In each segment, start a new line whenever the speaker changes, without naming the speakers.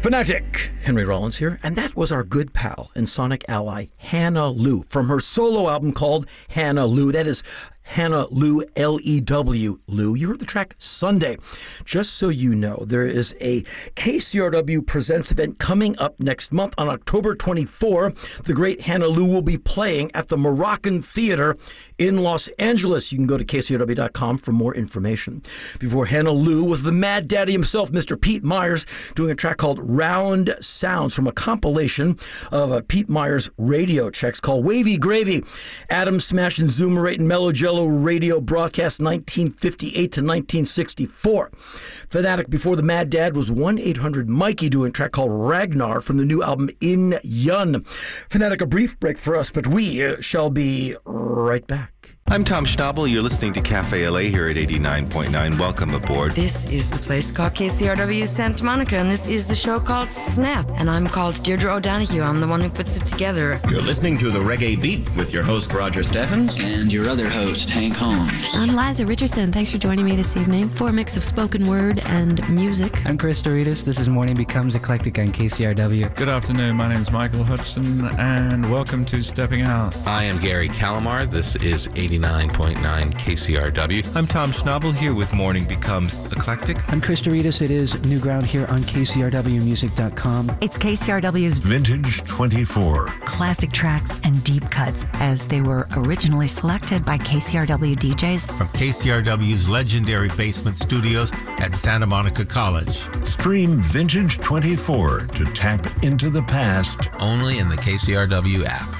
Fanatic, Henry Rollins here, and that was our good pal and sonic ally, Hannah Lew, from her solo album called Hannah Lew. That is Hannah Lew, L-E-W, Lew. You heard the track Sunday. Just so you know, there is a KCRW Presents event coming up next month on October 24. The great Hannah Lew will be playing at the Moroccan Theater in Los Angeles. You can go to KCRW.com for more information. Before Hannah Lew was the Mad Daddy himself, Mr. Pete Myers, doing a track called Round Sounds from a compilation of Pete Myers radio checks called Wavy Gravy, Atom Smash and Zoomerate and Mellow Jello radio broadcast 1958 to 1964. Fanatic before the Mad Dad was 1-800-Mikey doing a track called Ragnar from the new album In Yun. Fanatic, a brief break for us, but we shall be right back.
I'm Tom Schnabel. You're listening to Cafe LA here at 89.9. Welcome aboard.
This is the place called KCRW Santa Monica, and this is the show called Snap. And I'm called Deirdre O'Donoghue. I'm the one who puts it together.
You're listening to The Reggae Beat with your host, Roger Steffens.
And your other host, Hank Holmes.
I'm Liza Richardson. Thanks for joining me this evening for a mix of spoken word and music.
I'm Chris Doritas. This is Morning Becomes Eclectic on KCRW.
Good afternoon. My name is Michael Hudson, and welcome to Stepping Out.
I am Gary Calamar. This is 89.9 KCRW.
I'm Tom Schnabel here with Morning Becomes Eclectic.
I'm Chris Doritas. It is New Ground here on KCRWmusic.com.
It's KCRW's
Vintage 24.
Classic tracks and deep cuts as they were originally selected by KCRW DJs.
From KCRW's legendary basement studios at Santa Monica College.
Stream Vintage 24 to tap into the past.
Only in the KCRW app.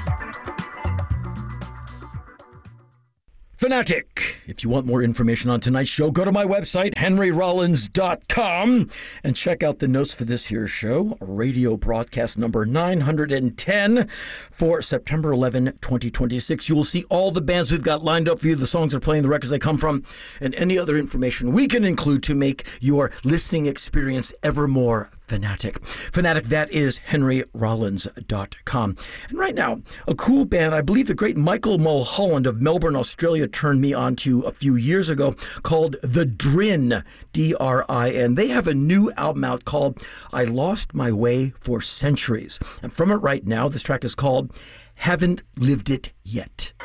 Fanatic. If you want more information on tonight's show, go to my website, henryrollins.com, and check out the notes for this here show, radio broadcast number 910 for September 11, 2026. You will see all the bands we've got lined up for you, the songs they're playing, the records they come from, and any other information we can include to make your listening experience ever more Fanatic. Fanatic, that is henryrollins.com. And right now, a cool band I believe the great Michael Mulholland of Melbourne, Australia turned me on to a few years ago called The Drin, D-R-I-N. They have a new album out called I Lost My Way for Centuries. And from it right now, this track is called Haven't Lived It Yet.